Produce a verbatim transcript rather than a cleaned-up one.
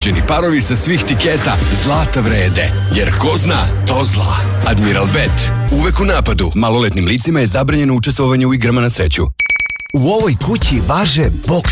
Rođeni parovi sa svih tiketa zlata vrede, jer ko zna, to zla. Admiral Bet, uvek u napadu. Maloletnim licima je zabranjeno učestvovanje u igrama na sreću. U ovoj kući važe boks